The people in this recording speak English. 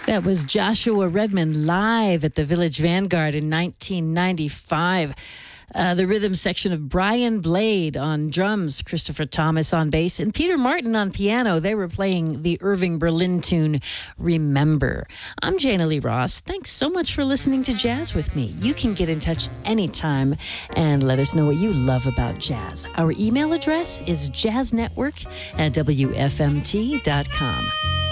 That was Joshua Redman live at the Village Vanguard in 1995. The rhythm section of Brian Blade on drums, Christopher Thomas on bass, and Peter Martin on piano. They were playing the Irving Berlin tune, Remember. I'm Jana Lee Ross. Thanks so much for listening to Jazz with me. You can get in touch anytime and let us know what you love about jazz. Our email address is jazznetwork@wfmt.com.